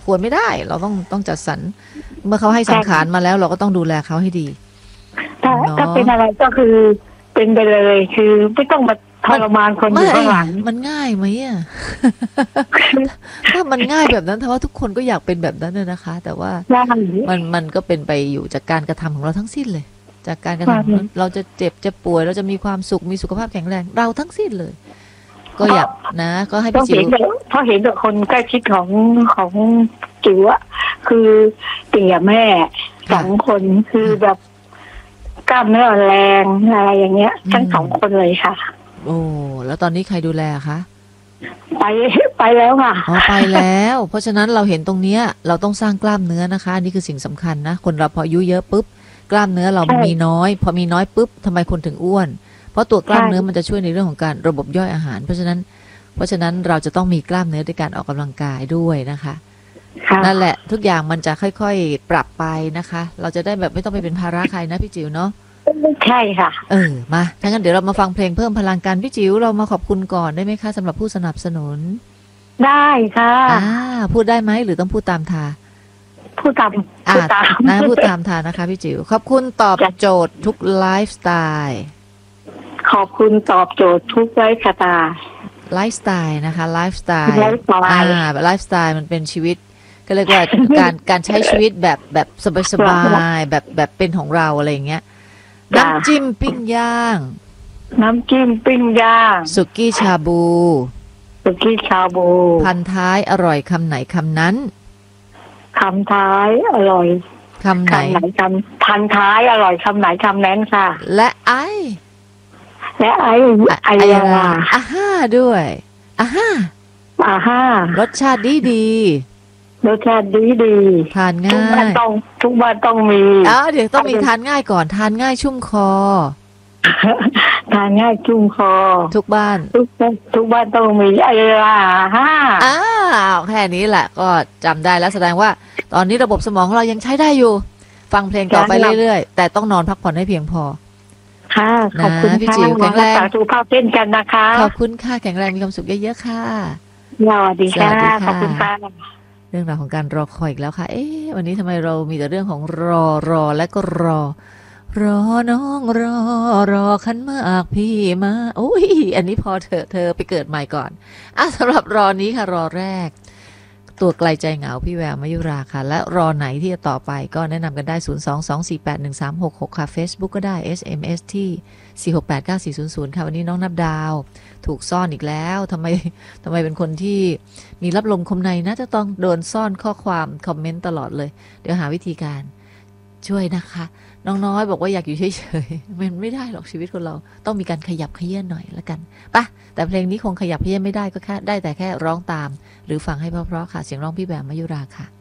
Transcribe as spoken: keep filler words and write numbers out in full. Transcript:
ควรไม่ได้เราต้องต้องจัดสรรเมื่อเขาให้สังขารมาแล้วเราก็ต้องดูแลเขาให้ดีถ้าถ้าเป็นอะไรก็คือเป็นไปเลยคือไม่ต้องมาทรมานคนอยู่ข้างหลังมันง่ายไหมอ่ะ ถ้ามันง่ายแบบนั้นแต่ว่าทุกคนก็อยากเป็นแบบนั้นเลยนะคะ แต่ว่ามันมันก็เป็นไปอยู่จากการกระทำของเราทั้งสิ้นเลยจากการกระทำเราจะเจ็บจะป่วยเราจะมีความสุขมีสุขภาพแข็งแรงเราทั้งสิ้นเลยก็อยากนะก็ให้พี่จิ๋วเพราะเห็นกับคนใกล้ชิดของของจิ๋วอะคือเตี่ยแม่สองคนคือแบบกล้ามเนื้อแรงอะไรอย่างเงี้ยทั้งสองคนเลยค่ะโอ้แล้วตอนนี้ใครดูแลคะไปไปแล้วค่ะอ๋อไปแล้วเพราะฉะนั้นเราเห็นตรงเนี้ยเราต้องสร้างกล้ามเนื้อนะคะอันนี้คือสิ่งสำคัญนะคนเราพออายุเยอะปุ๊บกล้ามเนื้อเรามีน้อยพอมีน้อยปุ๊บทำไมคนถึงอ้วนเพราะตัวกล้ามเนื้อมันจะช่วยในเรื่องของการระบบย่อยอาหารเพราะฉะนั้นเพราะฉะนั้นเราจะต้องมีกล้ามเนื้อด้วยการออกกำลังกายด้วยนะคะนั่นแหละทุกอย่างมันจะค่อยๆปรับไปนะคะเราจะได้แบบไม่ต้องไปเป็นภาระใครนะพี่จิ๋วเนาะใช่ค่ะเออมาถ้างั้นเดี๋ยวเรามาฟังเพลงเพิ่มพลังกันพี่จิ๋วเรามาขอบคุณก่อนได้ไหมคะสำหรับผู้สนับสนุนได้ค่ะอ่าพูดได้ไหมหรือต้องพูดตามทาพูดตามพูดตามนะพูดตามทานะคะพี่จิ๋วขอบคุณตอบโจทย์ทุกไลฟ์สไตล์ขอบคุณตอบโจทย์ทุกไลฟ์สไตล์ไลฟ์สไตล์นะคะไลฟ์สไตล์อ่าไลฟ์สไตล์มันเป็นชีวิตก็เรียกว่าการการใช้ชีวิตแบบแบบสบายๆแบบแบบเป็นของเราอะไรอย่างเงี้ยน้ำจิ้มปิ้งย่างน้ำจิ้มปิ้งย่างสุกี้ชาบูสุกี้ชาบูพันท้ายอร่อยคำไหนคำนั้นคำท้ายอร่อยคำไหนคำพันท้ายอร่อยคำไหนคำนั้นค่ะและไอและไอไอยาอ่าฮ่าด้วยอ่าฮ่าอ่าฮ่ารสชาติดีดีรสชาติดีดีทานง่ายทุกบ้านต้องทุกบ้านต้องมีอ๋อเดี๋ยวต้องมีทานง่ายก่อนทานง่ายชุ่มคอทานง่ายชุ่มคอทุกบ้านทุกทุกบ้านต้องมีไอ้ล่ะฮ่าอ้าวแค่นี้แหละก็จำได้แล้วแสดงว่าตอนนี้ระบบสมองเรายังใช้ได้อยู่ฟังเพลงต่อไปเรื่อยๆแต่ต้องนอนพักผ่อนให้เพียงพอค่ะขอบคุณพี่จิ๋วแข็งแรงสุขภาพเช่นกันนะคะขอบคุณค่ะแข็งแรงมีความสุขเยอะๆค่ะสวัสดีค่ะขอบคุณค่ะเรื่องราวของการรอคอยอีกแล้วค่ะเอ๊ะวันนี้ทำไมเรามีแต่เรื่องของรอรอและก็รอรอน้องรอรอขันมากพี่มาโอ้ยอันนี้พอเธอเธอไปเกิดใหม่ก่อนอ่ะสำหรับรอนี้ค่ะรอแรกตัวไกลใจเหงาพี่แววมายุราค่ะและรอไหนที่จะต่อไปก็แนะนำกันได้ศูนย์ สอง สอง สี่ แปด หนึ่ง สาม หก หกค่ะ Facebook ก็ได้ เอส เอ็ม เอส ที่สี่ หก แปด เก้า สี่ ศูนย์ ศูนย์ค่ะวันนี้น้องนับดาวถูกซ่อนอีกแล้วทำไมทำไมเป็นคนที่มีรับลมคมในนะจะต้องโดนซ่อนข้อความคอมเมนต์ตลอดเลยเดี๋ยวหาวิธีการช่วยนะคะน้องน้อยบอกว่าอยากอยู่เฉยๆมันไม่ได้หรอกชีวิตคนเราต้องมีการขยับเขยื้อนหน่อยละกันปะแต่เพลงนี้คงขยับเขยื้อนไม่ได้ก็แค่ได้แต่แค่ร้องตามหรือฟังให้เพราะๆค่ะเสียงร้องพี่แบมมายุราค่ะ